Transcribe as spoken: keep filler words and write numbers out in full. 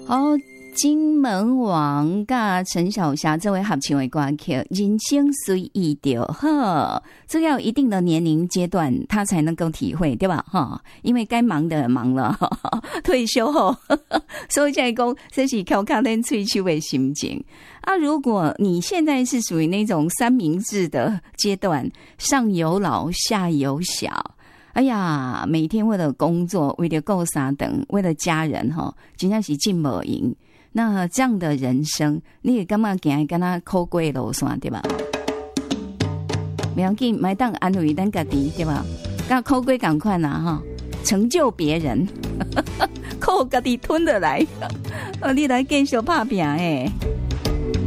好，金门王甲陈小霞这位合唱的歌曲《人生随意就好》，这要一定的年龄阶段他才能够体会，对吧？哈，因为该忙的忙了，呵呵退休后，呵呵所以才讲这是靠靠咱退休的心情啊。如果你现在是属于那种三明治的阶段，上有老下有小。哎呀，每天为了工作，为了顾三顿，为了家人哈，真正是进无赢。那这样的人生，你也感觉行跟他苦过路线，对吧？不要紧，买当安慰咱家己，对吧？跟苦过同款啦哈，成就别人，靠家己吞得来，你来继续打拼诶。